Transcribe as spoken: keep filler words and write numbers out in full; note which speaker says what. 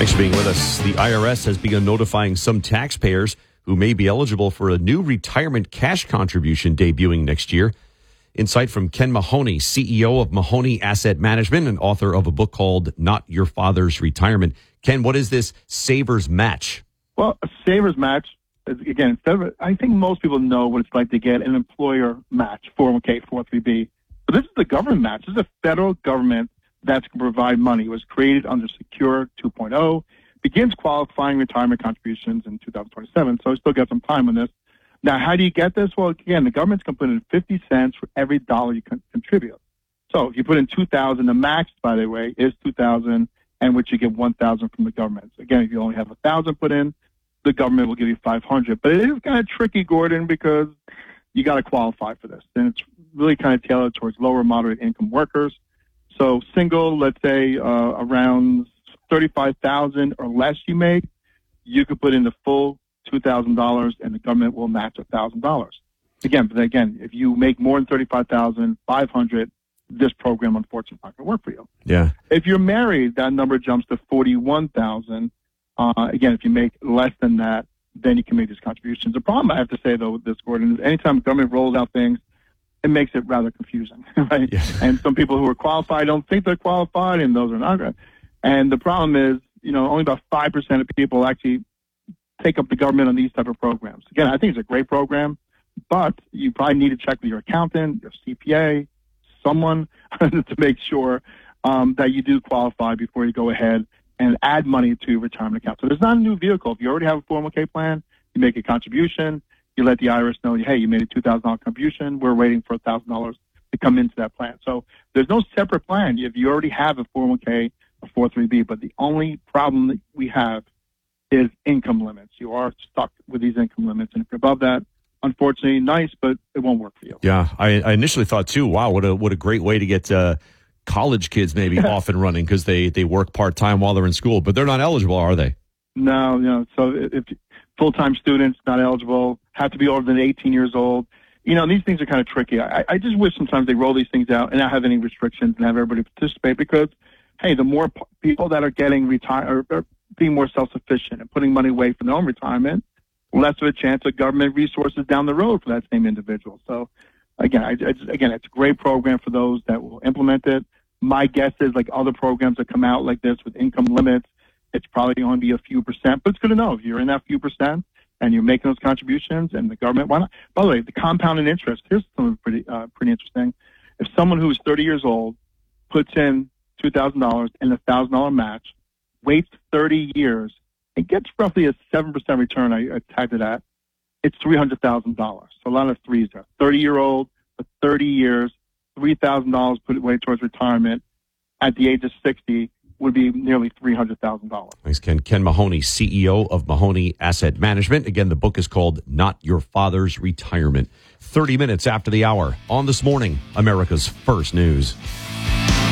Speaker 1: Thanks for being with us. The I R S has begun notifying some taxpayers who may be eligible for a new retirement cash contribution debuting next year. Insight from Ken Mahoney, C E O of Mahoney Asset Management and author of a book called Not Your Father's Retirement. Ken, what is this Savers Match?
Speaker 2: Well, a Savers Match, is, again, instead of, I think most people know what it's like to get an employer match, four oh one k, four oh three b. But this is the government match. This is a federal government that's going to provide money. It was created under Secure two point oh, begins qualifying retirement contributions in two thousand twenty-seven, so we still got some time on this. Now, how do you get this? Well, again, the government's going to put in fifty cents for every dollar you can contribute. So if you put in two thousand dollars, the max, by the way, is two thousand dollars, and which you get one thousand dollars from the government. So again, if you only have one thousand dollars put in, the government will give you five hundred dollars. But it is kind of tricky, Gordon, because you got to qualify for this. And it's really kind of tailored towards lower, moderate income workers. So single, let's say uh, around thirty-five thousand dollars or less you make, you could put in the full two thousand dollars and the government will match one thousand dollars. Again, but again, if you make more than thirty-five thousand five hundred dollars, this program unfortunately is not going to work for you.
Speaker 1: Yeah.
Speaker 2: If you're married, that number jumps to forty-one thousand dollars. Uh, again, if you make less than that, then you can make these contributions. The problem I have to say, though, with this, Gordon, is anytime the government rolls out things, it makes it rather confusing, right?
Speaker 1: Yeah.
Speaker 2: And some people who are qualified don't think they're qualified, and those are not. And the problem is, you know, only about five percent of people actually take up the government on these type of programs. Again, I think it's a great program, but you probably need to check with your accountant, your C P A, someone to make sure um, that you do qualify before you go ahead and add money to your retirement account. So there's not a new vehicle. If you already have a four oh one k plan, you make a contribution, you let the I R S know, hey, you made a two thousand dollars contribution. We're waiting for one thousand dollars to come into that plan. So there's no separate plan if you already have a four oh one k, a four oh three b. But the only problem that we have is income limits. You are stuck with these income limits. And if you're above that, unfortunately, nice, but it won't work for you.
Speaker 1: Yeah, I, I initially thought, too, wow, what a what a great way to get uh, college kids maybe off and running because they, they work part-time while they're in school. But they're not eligible, are they?
Speaker 2: No, no. So if full-time students, not eligible, have to be older than eighteen years old. You know, these things are kind of tricky. I, I just wish sometimes they roll these things out and not have any restrictions and have everybody participate because, hey, the more p- people that are getting retired or, or being more self-sufficient and putting money away for their own retirement, less of a chance of government resources down the road for that same individual. So, again, I, I just, again, it's a great program for those that will implement it. My guess is, like other programs that come out like this with income limits, it's probably going to be a few percent, but it's good to know if you're in that few percent and you're making those contributions and the government, why not? By the way, the compounded interest, here's something pretty, uh, pretty interesting. If someone who is thirty years old puts in two thousand dollars and a one thousand dollars match, waits thirty years, and gets roughly a seven percent return, I, I tagged it at, it's three hundred thousand dollars. So a lot of threes there. thirty-year-old for thirty years, three thousand dollars put away towards retirement at the age of sixty would be nearly three hundred thousand dollars.
Speaker 1: Thanks, Ken. Ken Mahoney, C E O of Mahoney Asset Management. Again, the book is called Not Your Father's Retirement. thirty minutes after the hour on This Morning, America's First News.